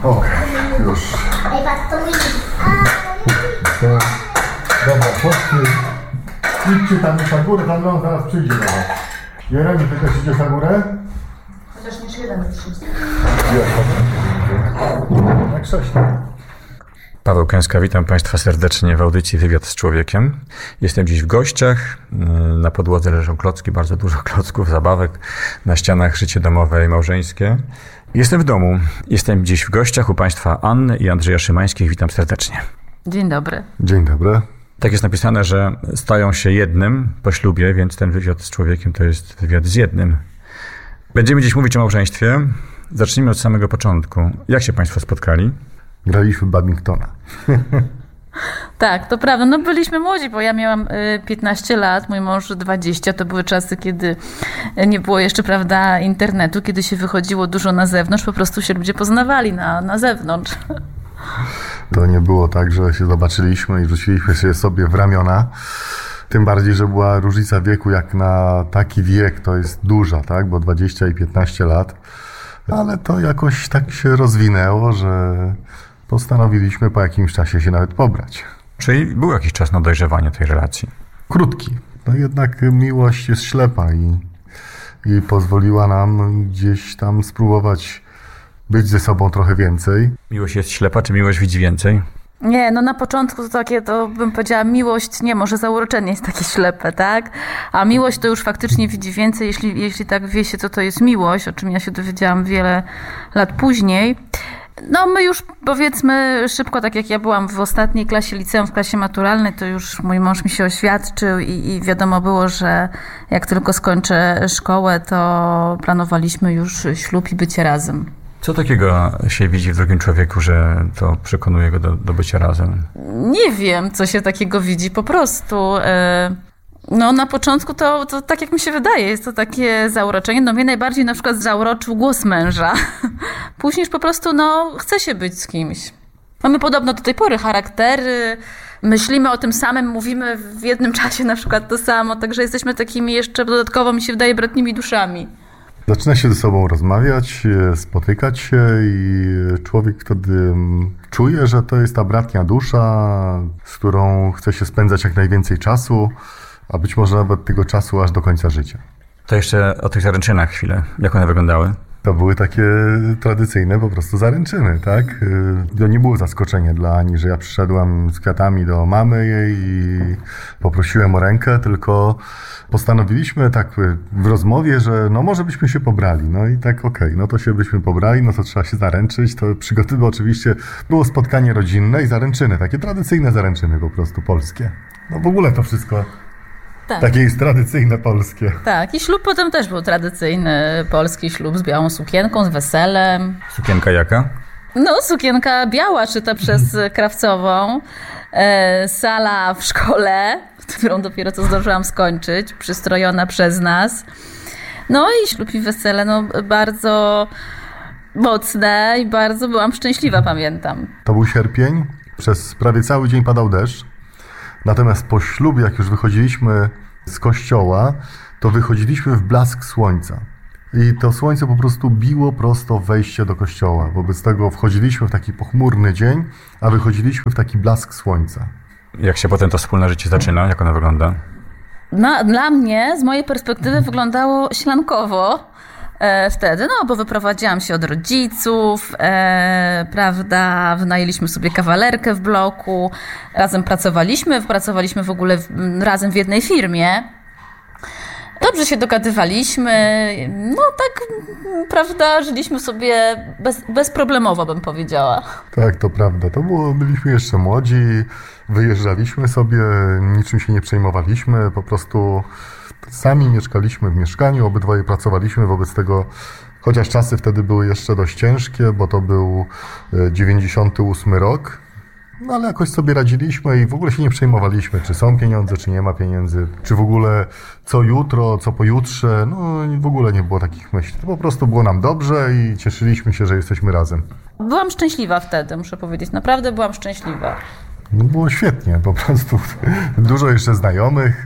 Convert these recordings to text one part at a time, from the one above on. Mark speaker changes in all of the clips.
Speaker 1: Już. Dobra, chodźcie. Idźcie tam już na górę, tam on zaraz przyjdzie do was. Jeremi, ty też idziesz na górę?
Speaker 2: Chociaż niż jeden przyjdzie.
Speaker 1: Na krześle.
Speaker 3: Paweł Kęska, witam Państwa serdecznie w audycji Wywiad z Człowiekiem. Jestem dziś w gościach. Na podłodze leżą klocki, bardzo dużo klocków, zabawek. Na ścianach życie domowe i małżeńskie. Jestem w domu. Jestem dziś w gościach u Państwa Anny i Andrzeja Szymańskich. Witam serdecznie.
Speaker 2: Dzień dobry.
Speaker 1: Dzień dobry.
Speaker 3: Tak jest napisane, że stają się jednym po ślubie, więc ten wywiad z człowiekiem to jest wywiad z jednym. Będziemy dziś mówić o małżeństwie. Zacznijmy od samego początku. Jak się Państwo spotkali?
Speaker 1: Graliśmy w badmintona.
Speaker 2: Tak, to prawda. No byliśmy młodzi, bo ja miałam 15 lat, mój mąż 20. To były czasy, kiedy nie było jeszcze, prawda, internetu, kiedy się wychodziło dużo na zewnątrz, po prostu się ludzie poznawali na zewnątrz.
Speaker 1: To nie było tak, że się zobaczyliśmy i rzuciliśmy się sobie w ramiona. Tym bardziej, że była różnica wieku, jak na taki wiek to jest duża, tak? Bo 20 i 15 lat. Ale to jakoś tak się rozwinęło, że postanowiliśmy po jakimś czasie się nawet pobrać.
Speaker 3: Czyli był jakiś czas na dojrzewanie tej relacji?
Speaker 1: Krótki. No jednak miłość jest ślepa i pozwoliła nam gdzieś tam spróbować być ze sobą trochę więcej.
Speaker 3: Miłość jest ślepa, czy miłość widzi więcej?
Speaker 2: Nie, no na początku to takie, to bym powiedziała, miłość, nie, może zauroczenie jest takie ślepe, tak? A miłość to już faktycznie widzi więcej, jeśli tak wie się, co to jest miłość, o czym ja się dowiedziałam wiele lat później. No my już, powiedzmy, szybko, tak jak ja byłam w ostatniej klasie liceum, w klasie maturalnej, to już mój mąż mi się oświadczył i wiadomo było, że jak tylko skończę szkołę, to planowaliśmy już ślub i bycie razem.
Speaker 3: Co takiego się widzi w drugim człowieku, że to przekonuje go do bycia razem?
Speaker 2: Nie wiem, co się takiego widzi, po prostu. No na początku to tak jak mi się wydaje, jest to takie zauroczenie. No mnie najbardziej na przykład zauroczył głos męża. Później już po prostu, no chce się być z kimś. Mamy podobno do tej pory charaktery, myślimy o tym samym, mówimy w jednym czasie na przykład to samo, także jesteśmy takimi jeszcze dodatkowo, mi się wydaje, bratnimi duszami.
Speaker 1: Zaczyna się ze sobą rozmawiać, spotykać się i człowiek wtedy czuje, że to jest ta bratnia dusza, z którą chce się spędzać jak najwięcej czasu, a być może nawet tego czasu aż do końca życia.
Speaker 3: To jeszcze o tych zaręczynach chwilę. Jak one wyglądały?
Speaker 1: To były takie tradycyjne po prostu zaręczyny, tak? To nie było zaskoczenie dla Ani, że ja przyszedłem z kwiatami do mamy jej i poprosiłem o rękę, tylko postanowiliśmy tak w rozmowie, że no może byśmy się pobrali. No i tak okej, no to się byśmy pobrali, no to trzeba się zaręczyć. To przygotowy oczywiście było spotkanie rodzinne i zaręczyny, takie tradycyjne zaręczyny po prostu polskie. No w ogóle to wszystko
Speaker 2: Tak.
Speaker 1: takie jest tradycyjne polskie.
Speaker 2: Tak, i ślub potem też był tradycyjny polski ślub z białą sukienką, z weselem.
Speaker 3: Sukienka jaka?
Speaker 2: No, sukienka biała szyta przez krawcową, sala w szkole, którą dopiero co zdążyłam skończyć, przystrojona przez nas. No i ślub i wesele, no bardzo mocne i bardzo byłam szczęśliwa, pamiętam.
Speaker 1: To był sierpień, przez prawie cały dzień padał deszcz. Natomiast po ślubie, jak już wychodziliśmy z kościoła, to wychodziliśmy w blask słońca. I to słońce po prostu biło prosto w wejście do kościoła. Wobec tego wchodziliśmy w taki pochmurny dzień, a wychodziliśmy w taki blask słońca.
Speaker 3: Jak się potem to wspólne życie zaczyna? Jak ono wygląda?
Speaker 2: No, dla mnie, z mojej perspektywy, wyglądało ślankowo wtedy, no bo wyprowadziłam się od rodziców, prawda, wynajęliśmy sobie kawalerkę w bloku, razem pracowaliśmy w ogóle razem w jednej firmie. Dobrze się dogadywaliśmy, no tak, prawda, żyliśmy sobie bezproblemowo, bym powiedziała.
Speaker 1: Tak, to prawda. Byliśmy jeszcze młodzi, wyjeżdżaliśmy sobie, niczym się nie przejmowaliśmy, po prostu sami mieszkaliśmy w mieszkaniu, obydwoje pracowaliśmy, wobec tego, chociaż czasy wtedy były jeszcze dość ciężkie, bo to był 98 rok, no ale jakoś sobie radziliśmy i w ogóle się nie przejmowaliśmy, czy są pieniądze, czy nie ma pieniędzy, czy w ogóle co jutro, co pojutrze, no w ogóle nie było takich myśli. To po prostu było nam dobrze i cieszyliśmy się, że jesteśmy razem.
Speaker 2: Byłam szczęśliwa wtedy, muszę powiedzieć, naprawdę byłam szczęśliwa.
Speaker 1: No było świetnie, po prostu dużo jeszcze znajomych,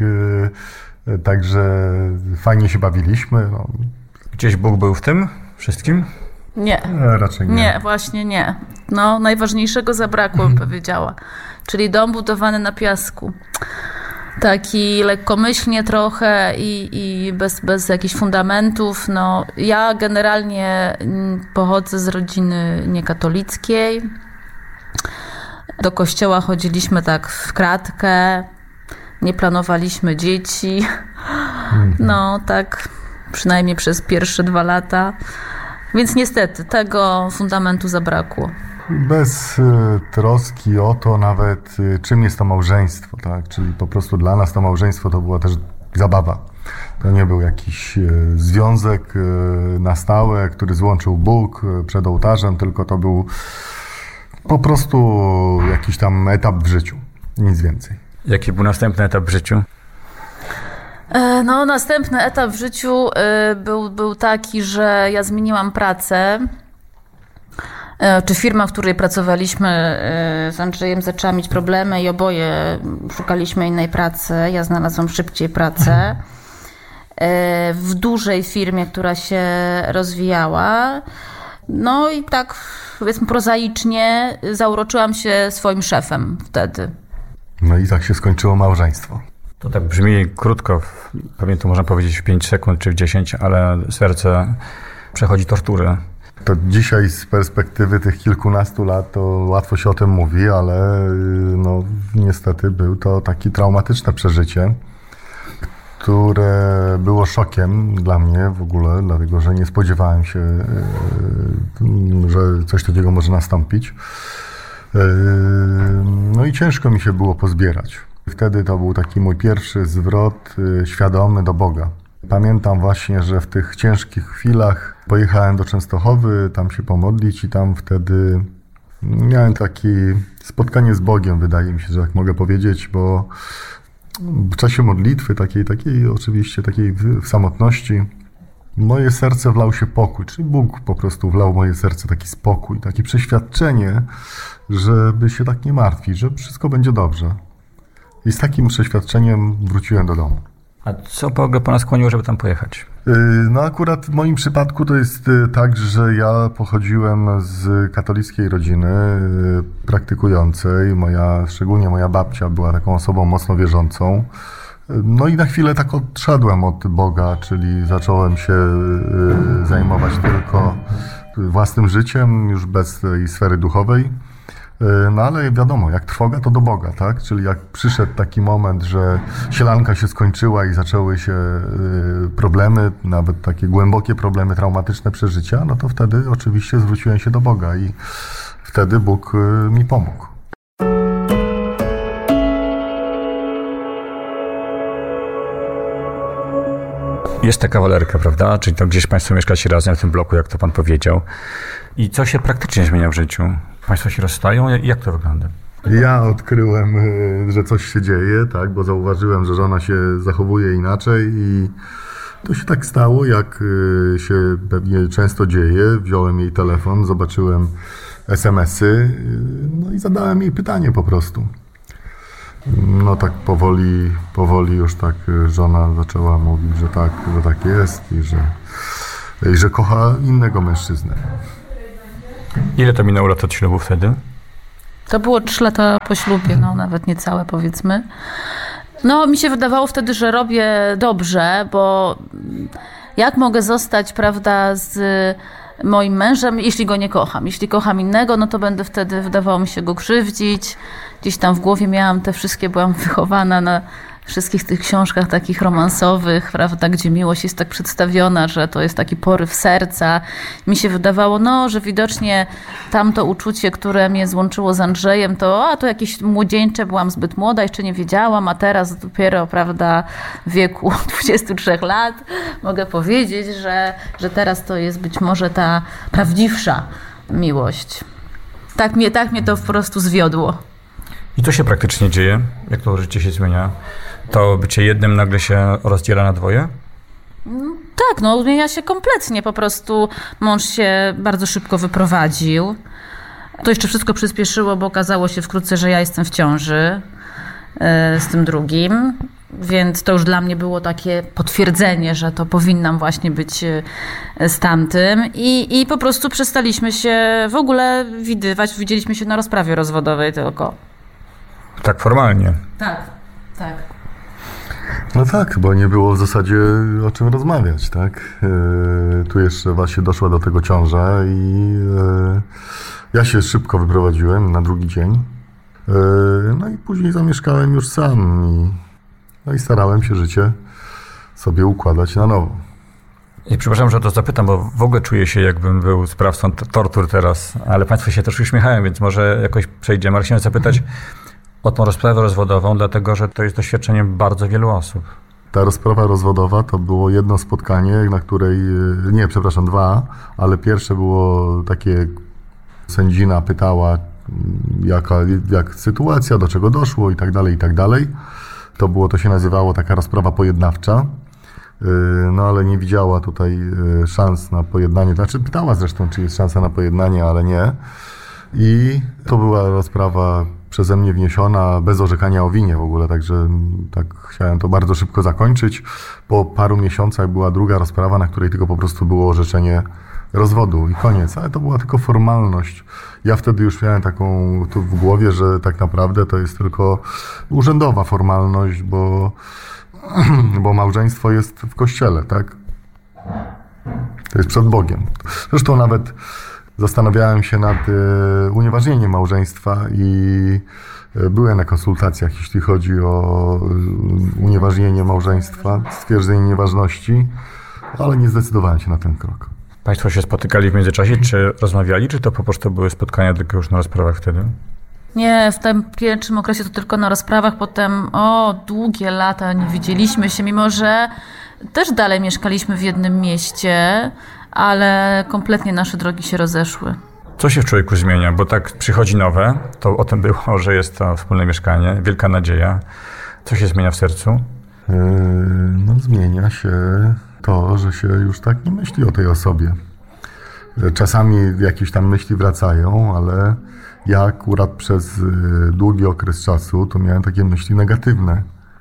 Speaker 1: także fajnie się bawiliśmy. No.
Speaker 3: Gdzieś Bóg był w tym wszystkim?
Speaker 2: Nie.
Speaker 1: Raczej nie.
Speaker 2: Nie, właśnie nie. No, najważniejszego zabrakło, bym powiedziała. Czyli dom budowany na piasku. Taki lekkomyślnie trochę i bez jakichś fundamentów. No, ja generalnie pochodzę z rodziny niekatolickiej. Do kościoła chodziliśmy tak w kratkę. Nie planowaliśmy dzieci. No, tak przynajmniej przez pierwsze 2 lata. Więc niestety tego fundamentu zabrakło.
Speaker 1: Bez troski o to nawet, czym jest to małżeństwo, tak? Czyli po prostu dla nas to małżeństwo to była też zabawa. To nie był jakiś związek na stałe, który złączył Bóg przed ołtarzem, tylko to był po prostu jakiś tam etap w życiu, nic więcej.
Speaker 3: Jaki był następny etap w życiu?
Speaker 2: No, następny etap w życiu był taki, że ja zmieniłam pracę. Czy firma, w której pracowaliśmy z Andrzejem, zaczęła mieć problemy i oboje szukaliśmy innej pracy. Ja znalazłam szybciej pracę w dużej firmie, która się rozwijała. No i tak, powiedzmy prozaicznie, zauroczyłam się swoim szefem wtedy.
Speaker 1: No i tak się skończyło małżeństwo.
Speaker 3: To tak brzmi krótko, pewnie to można powiedzieć w 5 sekund czy w 10, ale serce przechodzi torturę.
Speaker 1: To dzisiaj z perspektywy tych kilkunastu lat to łatwo się o tym mówi, ale no, niestety był to takie traumatyczne przeżycie, które było szokiem dla mnie w ogóle, dlatego że nie spodziewałem się, że coś takiego może nastąpić. No i ciężko mi się było pozbierać. Wtedy to był taki mój pierwszy zwrot świadomy do Boga. Pamiętam właśnie, że w tych ciężkich chwilach pojechałem do Częstochowy, tam się pomodlić i tam wtedy miałem takie spotkanie z Bogiem, wydaje mi się, że tak mogę powiedzieć, bo w czasie modlitwy, takiej oczywiście takiej w samotności, moje serce wlał się pokój, czyli Bóg po prostu wlał w moje serce taki spokój, takie przeświadczenie, żeby się tak nie martwić, że wszystko będzie dobrze. I z takim przeświadczeniem wróciłem do domu.
Speaker 3: A co w ogóle pana skłoniło, żeby tam pojechać?
Speaker 1: No akurat w moim przypadku to jest tak, że ja pochodziłem z katolickiej rodziny praktykującej. Szczególnie moja babcia była taką osobą mocno wierzącą. No i na chwilę tak odszedłem od Boga, czyli zacząłem się zajmować tylko własnym życiem, już bez tej sfery duchowej. No ale wiadomo, jak trwoga, to do Boga, tak? Czyli jak przyszedł taki moment, że sielanka się skończyła i zaczęły się problemy, nawet takie głębokie problemy, traumatyczne przeżycia, no to wtedy oczywiście zwróciłem się do Boga i wtedy Bóg mi pomógł.
Speaker 3: Jest ta kawalerka, prawda? Czyli to gdzieś państwo mieszkacie razem w tym bloku, jak to pan powiedział. I co się praktycznie zmienia w życiu? Państwo się rozstają? Jak to wygląda?
Speaker 1: Ja odkryłem, że coś się dzieje, tak, bo zauważyłem, że żona się zachowuje inaczej i to się tak stało, jak się pewnie często dzieje. Wziąłem jej telefon, zobaczyłem SMS-y, no i zadałem jej pytanie po prostu. No tak powoli już tak żona zaczęła mówić, że tak jest i że kocha innego mężczyznę.
Speaker 3: Ile to minęło lat od ślubu wtedy?
Speaker 2: To było 3 lata po ślubie, no nawet niecałe powiedzmy. No mi się wydawało wtedy, że robię dobrze, bo jak mogę zostać, prawda, z moim mężem, jeśli go nie kocham. Jeśli kocham innego, no to będę wtedy, wydawało mi się, go krzywdzić. Gdzieś tam w głowie miałam te wszystkie, byłam wychowana na wszystkich tych książkach takich romansowych, prawda, gdzie miłość jest tak przedstawiona, że to jest taki poryw serca. Mi się wydawało, no, że widocznie tamto uczucie, które mnie złączyło z Andrzejem, to jakieś młodzieńcze, byłam zbyt młoda, jeszcze nie wiedziałam, a teraz dopiero, prawda, w wieku 23 lat mogę powiedzieć, że teraz to jest być może ta prawdziwsza miłość. Tak mnie to po prostu zwiodło.
Speaker 3: I co się praktycznie dzieje? Jak to życie się zmienia? To bycie jednym nagle się rozdziela na dwoje?
Speaker 2: Tak, no zmienia się kompletnie. Po prostu mąż się bardzo szybko wyprowadził. To jeszcze wszystko przyspieszyło, bo okazało się wkrótce, że ja jestem w ciąży z tym drugim. Więc to już dla mnie było takie potwierdzenie, że to powinnam właśnie być z tamtym. I po prostu przestaliśmy się w ogóle widywać. Widzieliśmy się na rozprawie rozwodowej tylko.
Speaker 3: Tak formalnie.
Speaker 2: Tak.
Speaker 1: No tak, bo nie było w zasadzie o czym rozmawiać, tak? Tu jeszcze właśnie doszła do tego ciąża i ja się szybko wyprowadziłem na drugi dzień. No i później zamieszkałem już sam i starałem się życie sobie układać na nowo.
Speaker 3: I przepraszam, że o to zapytam, bo w ogóle czuję się, jakbym był sprawcą tortur teraz, ale Państwo się też uśmiechają, więc może jakoś przejdziemy. Ale chciałem zapytać o tą rozprawę rozwodową, dlatego że to jest doświadczeniem bardzo wielu osób.
Speaker 1: Ta rozprawa rozwodowa to było jedno spotkanie, na której, dwa, ale pierwsze było takie, sędzina pytała, jak sytuacja, do czego doszło i tak dalej. To się nazywało taka rozprawa pojednawcza, no ale nie widziała tutaj szans na pojednanie, znaczy pytała zresztą, czy jest szansa na pojednanie, ale nie. I to była rozprawa przeze mnie wniesiona bez orzekania o winie w ogóle, także tak chciałem to bardzo szybko zakończyć. Po paru miesiącach była druga rozprawa, na której tylko po prostu było orzeczenie rozwodu i koniec, ale to była tylko formalność. Ja wtedy już miałem taką tu w głowie, że tak naprawdę to jest tylko urzędowa formalność, bo małżeństwo jest w kościele, tak? To jest przed Bogiem. Zresztą nawet zastanawiałem się nad unieważnieniem małżeństwa i byłem na konsultacjach, jeśli chodzi o unieważnienie małżeństwa, stwierdzenie nieważności, ale nie zdecydowałem się na ten krok.
Speaker 3: Państwo się spotykali w międzyczasie, czy rozmawiali, czy to po prostu były spotkania tylko już na rozprawach wtedy?
Speaker 2: Nie, w tym pierwszym okresie to tylko na rozprawach, potem długie lata nie widzieliśmy się, mimo że też dalej mieszkaliśmy w jednym mieście, ale kompletnie nasze drogi się rozeszły.
Speaker 3: Co się w człowieku zmienia? Bo tak przychodzi nowe, to o tym było, że jest to wspólne mieszkanie, wielka nadzieja. Co się zmienia w sercu?
Speaker 1: No zmienia się to, że się już tak nie myśli o tej osobie. Czasami jakieś tam myśli wracają, ale ja akurat przez długi okres czasu to miałem takie myśli negatywne,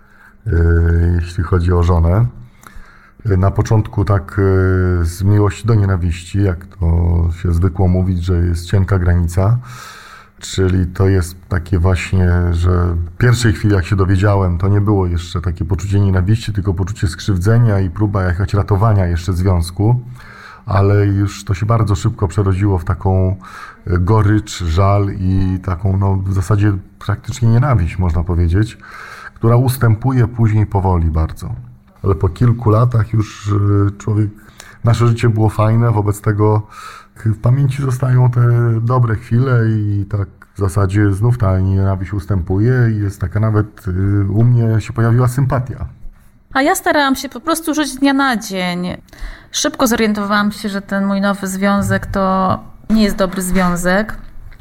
Speaker 1: jeśli chodzi o żonę. Na początku tak z miłości do nienawiści, jak to się zwykło mówić, że jest cienka granica, czyli to jest takie właśnie, że w pierwszej chwili jak się dowiedziałem, to nie było jeszcze takie poczucie nienawiści, tylko poczucie skrzywdzenia i próba jakaś ratowania jeszcze związku, ale już to się bardzo szybko przerodziło w taką gorycz, żal i taką w zasadzie praktycznie nienawiść, można powiedzieć, która ustępuje później powoli bardzo. Ale po kilku latach już nasze życie było fajne, wobec tego w pamięci zostają te dobre chwile i tak w zasadzie znów ta nienawiść ustępuje i jest taka nawet u mnie się pojawiła sympatia.
Speaker 2: A ja starałam się po prostu żyć z dnia na dzień. Szybko zorientowałam się, że ten mój nowy związek to nie jest dobry związek.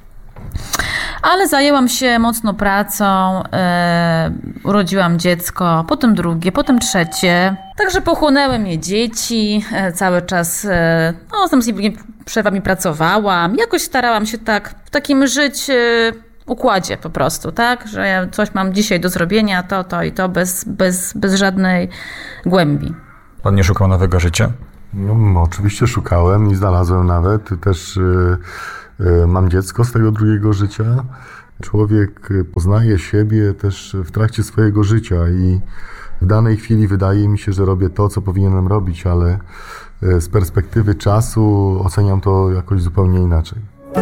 Speaker 2: Ale zajęłam się mocno pracą, urodziłam dziecko, potem drugie, potem trzecie. Także pochłonęły mnie dzieci, cały czas z tymi przerwami pracowałam. Jakoś starałam się tak w takim żyć układzie po prostu, tak? Że ja coś mam dzisiaj do zrobienia, to i to, bez żadnej głębi.
Speaker 3: Pan nie szukał nowego życia?
Speaker 1: No, oczywiście szukałem i znalazłem nawet. Też mam dziecko z tego drugiego życia. Człowiek poznaje siebie też w trakcie swojego życia i w danej chwili wydaje mi się, że robię to, co powinienem robić, ale z perspektywy czasu oceniam to jakoś zupełnie inaczej.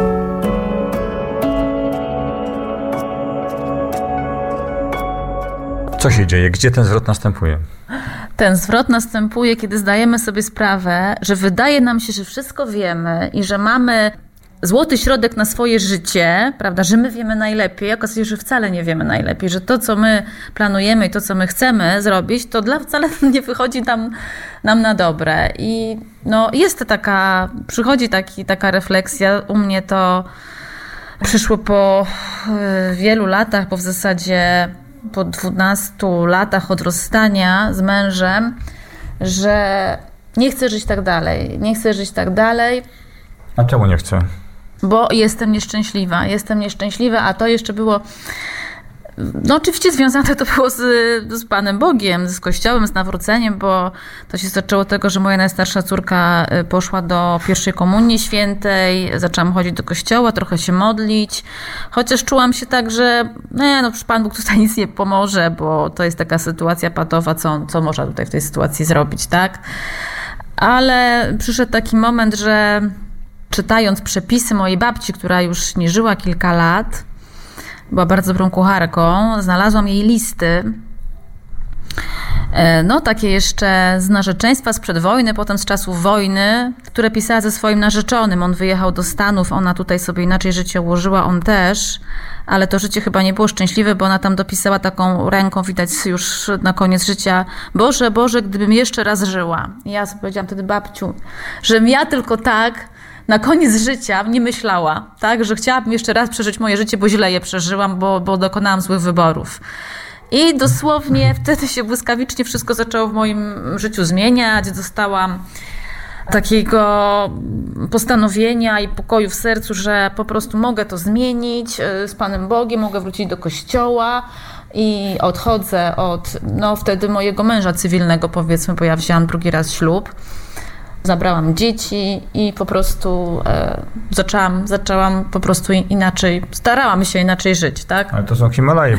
Speaker 3: Co się dzieje? Gdzie ten zwrot następuje?
Speaker 2: Ten zwrot następuje, kiedy zdajemy sobie sprawę, że wydaje nam się, że wszystko wiemy i że mamy złoty środek na swoje życie, prawda, że my wiemy najlepiej, okazuje się, że wcale nie wiemy najlepiej, że to, co my planujemy i to, co my chcemy zrobić, to wcale nie wychodzi nam na dobre. I przychodzi taka refleksja, u mnie to przyszło po wielu latach, bo w zasadzie po 12 latach od rozstania z mężem, że nie chcę żyć tak dalej.
Speaker 3: A czemu nie chcę?
Speaker 2: Bo jestem nieszczęśliwa, a to jeszcze było No oczywiście związane to było z Panem Bogiem, z Kościołem, z nawróceniem, bo to się zaczęło od tego, że moja najstarsza córka poszła do pierwszej komunii świętej, zaczęłam chodzić do kościoła, trochę się modlić, chociaż czułam się tak, że Pan Bóg tutaj nic nie pomoże, bo to jest taka sytuacja patowa, co można tutaj w tej sytuacji zrobić, tak? Ale przyszedł taki moment, że czytając przepisy mojej babci, która już nie żyła kilka lat, była bardzo dobrą kucharką, znalazłam jej listy, takie jeszcze z narzeczeństwa sprzed wojny, potem z czasów wojny, które pisała ze swoim narzeczonym. On wyjechał do Stanów, ona tutaj sobie inaczej życie ułożyła, on też, ale to życie chyba nie było szczęśliwe, bo ona tam dopisała taką ręką, widać już na koniec życia: Boże, Boże, gdybym jeszcze raz żyła. I ja sobie powiedziałam wtedy: babciu, żebym ja tylko tak na koniec życia nie myślała, tak, że chciałabym jeszcze raz przeżyć moje życie, bo źle je przeżyłam, bo dokonałam złych wyborów. I dosłownie wtedy się błyskawicznie wszystko zaczęło w moim życiu zmieniać. Dostałam takiego postanowienia i pokoju w sercu, że po prostu mogę to zmienić z Panem Bogiem, mogę wrócić do kościoła i odchodzę od wtedy mojego męża cywilnego, powiedzmy, bo ja wzięłam drugi raz ślub. Zabrałam dzieci i po prostu zaczęłam po prostu inaczej, starałam się inaczej żyć, tak?
Speaker 3: Ale to są Himalaje,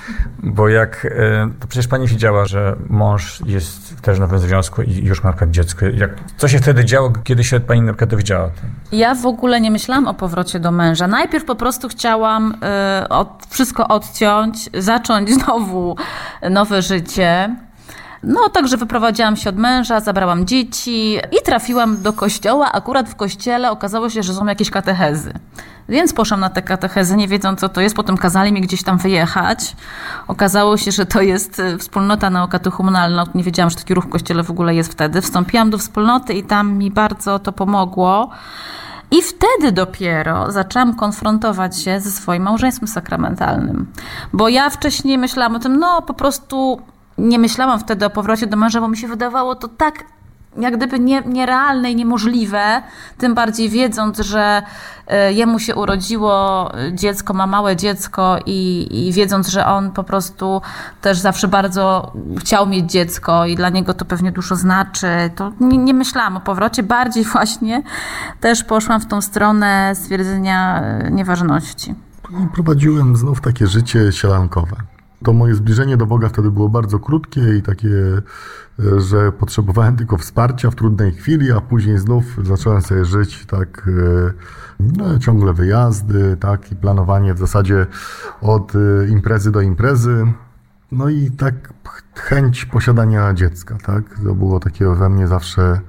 Speaker 3: bo to przecież pani wiedziała, że mąż jest też w nowym związku i już ma na przykład dziecko. Co się wtedy działo, kiedy się pani na przykład dowiedziała o tym?
Speaker 2: Ja w ogóle nie myślałam o powrocie do męża. Najpierw po prostu chciałam wszystko odciąć, zacząć znowu nowe życie. Także wyprowadziłam się od męża, zabrałam dzieci i trafiłam do kościoła. Akurat w kościele okazało się, że są jakieś katechezy. Więc poszłam na te katechezy, nie wiedząc, co to jest. Potem kazali mi gdzieś tam wyjechać. Okazało się, że to jest wspólnota neokatechumenalna. Nie wiedziałam, że taki ruch w kościele w ogóle jest wtedy. Wstąpiłam do wspólnoty i tam mi bardzo to pomogło. I wtedy dopiero zaczęłam konfrontować się ze swoim małżeństwem sakramentalnym. Bo ja wcześniej myślałam o tym, po prostu nie myślałam wtedy o powrocie do męża, bo mi się wydawało to tak jak gdyby nierealne i niemożliwe, tym bardziej wiedząc, że jemu się urodziło dziecko, ma małe dziecko i wiedząc, że on po prostu też zawsze bardzo chciał mieć dziecko i dla niego to pewnie dużo znaczy, to nie myślałam o powrocie, bardziej właśnie też poszłam w tą stronę stwierdzenia nieważności.
Speaker 1: Prowadziłem znów takie życie sielankowe. To moje zbliżenie do Boga wtedy było bardzo krótkie i takie, że potrzebowałem tylko wsparcia w trudnej chwili, a później znów zacząłem sobie żyć tak, ciągle wyjazdy, tak, i planowanie w zasadzie od imprezy do imprezy. I tak chęć posiadania dziecka, tak. To było takie we mnie zawsze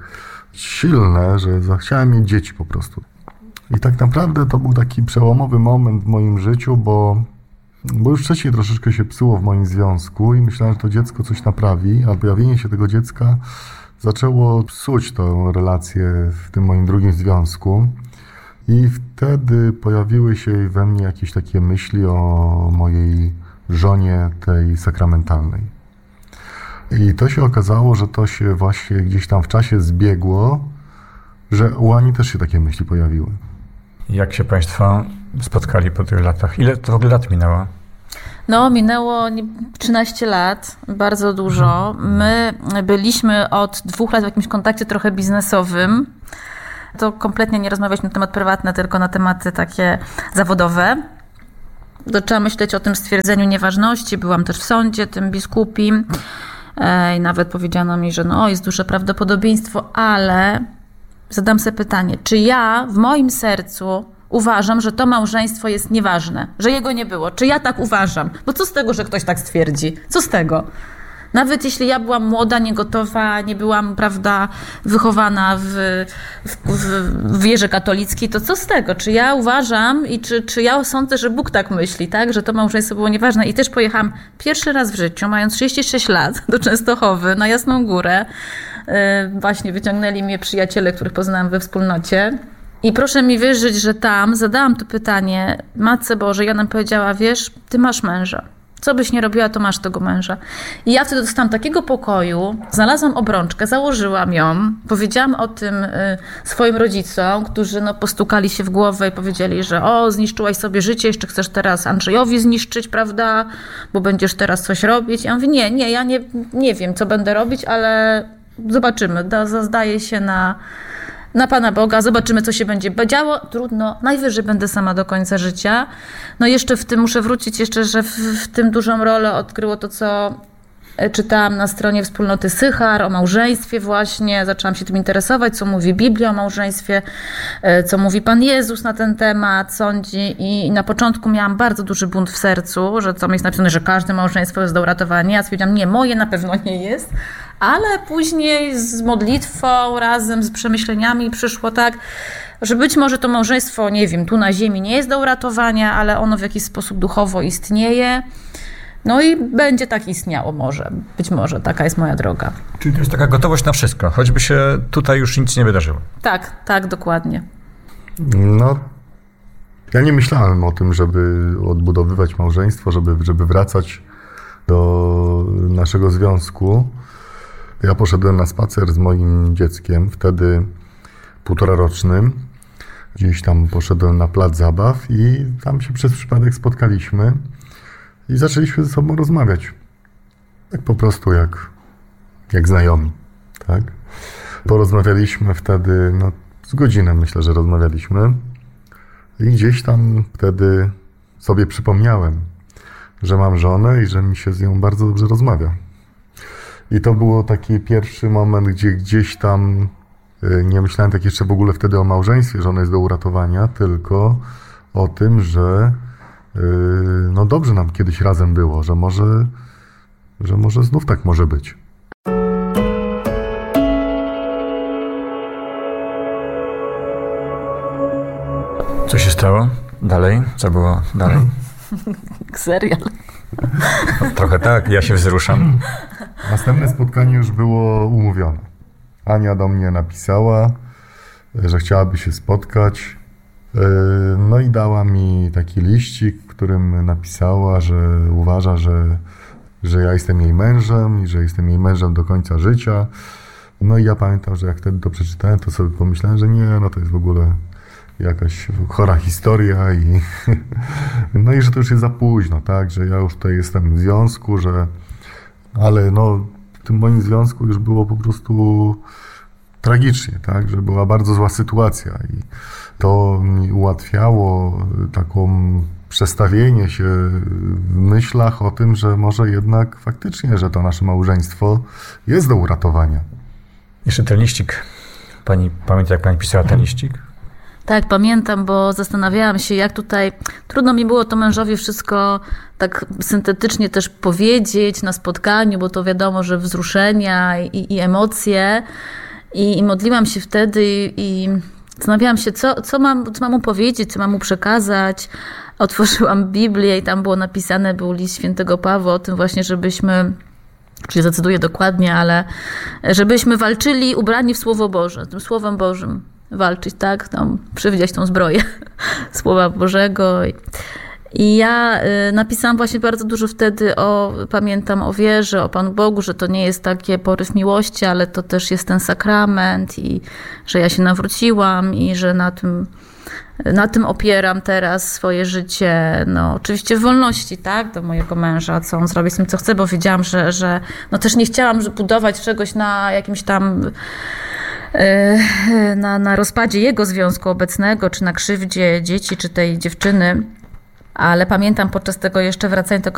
Speaker 1: silne, że chciałem mieć dzieci po prostu. I tak naprawdę to był taki przełomowy moment w moim życiu, bo już wcześniej troszeczkę się psuło w moim związku i myślałem, że to dziecko coś naprawi, a pojawienie się tego dziecka zaczęło psuć tą relację w tym moim drugim związku. I wtedy pojawiły się we mnie jakieś takie myśli o mojej żonie tej sakramentalnej. I to się okazało, że to się właśnie gdzieś tam w czasie zbiegło, że u Ani też się takie myśli pojawiły.
Speaker 3: Jak się państwo spotkali po tych latach? Ile to w ogóle lat minęło?
Speaker 2: Minęło 13 lat, bardzo dużo. My byliśmy od 2 lat w jakimś kontakcie trochę biznesowym. To kompletnie nie rozmawialiśmy na temat prywatne, tylko na tematy takie zawodowe. Zaczęłam myśleć o tym stwierdzeniu nieważności. Byłam też w sądzie tym biskupim i nawet powiedziano mi, że jest duże prawdopodobieństwo, ale zadam sobie pytanie, czy ja w moim sercu uważam, że to małżeństwo jest nieważne, że jego nie było. Czy ja tak uważam? Bo co z tego, że ktoś tak stwierdzi? Co z tego? Nawet jeśli ja byłam młoda, niegotowa, nie byłam, wychowana w wierze katolickiej, to co z tego? Czy ja uważam i czy ja sądzę, że Bóg tak myśli, tak? Że to małżeństwo było nieważne. I też pojechałam pierwszy raz w życiu, mając 36 lat, do Częstochowy, na Jasną Górę. Właśnie wyciągnęli mnie przyjaciele, których poznałam we wspólnocie. I proszę mi wierzyć, że tam zadałam to pytanie Matce Bożej. Ona mi powiedziała: wiesz, ty masz męża. Co byś nie robiła, to masz tego męża. I ja wtedy dostałam takiego pokoju, znalazłam obrączkę, założyłam ją, powiedziałam o tym swoim rodzicom, którzy postukali się w głowę i powiedzieli, że zniszczyłaś sobie życie, jeszcze chcesz teraz Andrzejowi zniszczyć, prawda, bo będziesz teraz coś robić. Ja mówię, nie, ja nie wiem, co będę robić, ale zobaczymy, zdaję się na Pana Boga, zobaczymy, co się będzie działo. Trudno, najwyżej będę sama do końca życia. Jeszcze w tym muszę wrócić jeszcze, że w tym dużą rolę odgryło to, co czytałam na stronie wspólnoty Sychar, o małżeństwie właśnie. Zaczęłam się tym interesować, co mówi Biblia o małżeństwie, co mówi Pan Jezus na ten temat, sądzi. I na początku miałam bardzo duży bunt w sercu, że tam jest napisane, że każde małżeństwo jest do uratowania. Ja stwierdziłam, nie, moje na pewno nie jest. Ale później z modlitwą, razem z przemyśleniami przyszło tak, że być może to małżeństwo, nie wiem, tu na ziemi nie jest do uratowania, ale ono w jakiś sposób duchowo istnieje. I będzie tak istniało może. Być może taka jest moja droga.
Speaker 3: Czyli to jest taka gotowość na wszystko, choćby się tutaj już nic nie wydarzyło.
Speaker 2: Tak, dokładnie.
Speaker 1: Ja nie myślałem o tym, żeby odbudowywać małżeństwo, żeby wracać do naszego związku. Ja poszedłem na spacer z moim dzieckiem, wtedy 1,5-rocznym. Gdzieś tam poszedłem na plac zabaw i tam się przez przypadek spotkaliśmy i zaczęliśmy ze sobą rozmawiać. Tak po prostu jak znajomi, tak? Porozmawialiśmy wtedy, z godzinę myślę, że rozmawialiśmy i gdzieś tam wtedy sobie przypomniałem, że mam żonę i że mi się z nią bardzo dobrze rozmawia. I to było taki pierwszy moment, gdzie gdzieś tam nie myślałem tak jeszcze w ogóle wtedy o małżeństwie, że ono jest do uratowania, tylko o tym, że dobrze nam kiedyś razem było, że może znów tak może być.
Speaker 3: Co się stało dalej? Co było dalej?
Speaker 2: Serial.
Speaker 3: Trochę tak, ja się wzruszam.
Speaker 1: Następne spotkanie już było umówione. Ania do mnie napisała, że chciałaby się spotkać. I dała mi taki liścik, w którym napisała, że uważa, że ja jestem jej mężem i że jestem jej mężem do końca życia. I ja pamiętam, że jak wtedy to przeczytałem, to sobie pomyślałem, że nie, to jest w ogóle jakaś chora historia i że to już jest za późno, tak, że ja już tutaj jestem w związku, ale w tym moim związku już było po prostu tragicznie, tak, że była bardzo zła sytuacja i to mi ułatwiało taką przestawienie się w myślach o tym, że może jednak faktycznie, że to nasze małżeństwo jest do uratowania.
Speaker 3: Jeszcze ten liścik. Pani pamięta, jak pani pisała ten liścik?
Speaker 2: Tak, pamiętam, bo zastanawiałam się, jak tutaj trudno mi było to mężowi wszystko tak syntetycznie też powiedzieć na spotkaniu, bo to wiadomo, że wzruszenia i emocje. I modliłam się wtedy i zastanawiałam się, co mam mu powiedzieć, co mam mu przekazać. Otworzyłam Biblię i tam było napisane, był list świętego Pawła o tym właśnie, żebyśmy, czyli zacytuję dokładnie, ale żebyśmy walczyli ubrani w Słowo Boże, tym Słowem Bożym walczyć, tak? Przywdziać tą zbroję Słowa Bożego. I ja napisałam właśnie bardzo dużo wtedy pamiętam o wierze, o Panu Bogu, że to nie jest taki poryw miłości, ale to też jest ten sakrament i że ja się nawróciłam i że na tym opieram teraz swoje życie, oczywiście w wolności, tak, do mojego męża, co on zrobi z tym, co chce, bo wiedziałam, że też nie chciałam budować czegoś na jakimś tam na rozpadzie jego związku obecnego, czy na krzywdzie dzieci, czy tej dziewczyny. Ale pamiętam podczas tego jeszcze wracania tego